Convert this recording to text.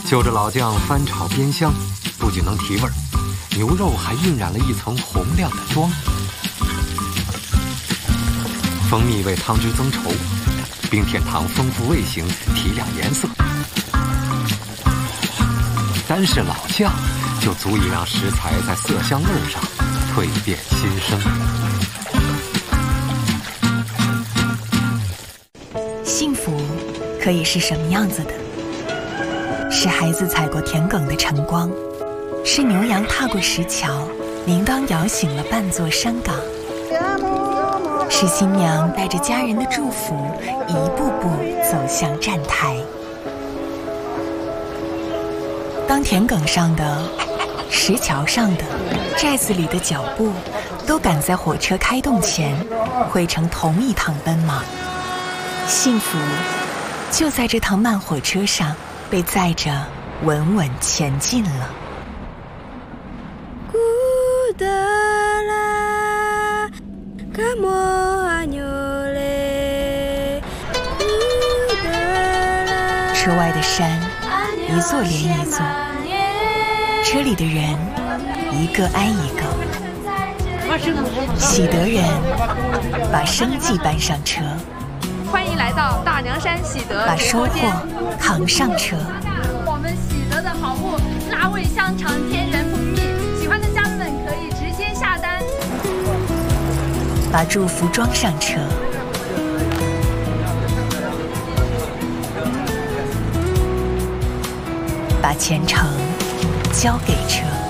就着老酱翻炒煸香，不仅能提味儿，牛肉还晕染了一层红亮的妆。蜂蜜为汤汁增稠，冰片糖丰富味型，提亮颜色。单是老酱，就足以让食材在色香味上蜕变新生。 幸福可以是什么样子的？是孩子踩过田埂的晨光，是牛羊踏过石桥，铃铛摇醒了半座山岗，是新娘带着家人的祝福，一步步走向站台。当田埂上的、石桥上的、寨子里的脚步，都赶在火车开动前，汇成同一趟奔忙。幸福就在这趟慢火车上被载着稳稳前进了。车外的山一座连一座，车里的人一个挨一个。喜得人把生计搬上车， 欢迎来到大凉山喜得把收获扛上车。 我们喜得的好物，辣味香肠、天然蜂蜜，喜欢的家人们可以直接下单。 把祝福装上车，把前程交给车。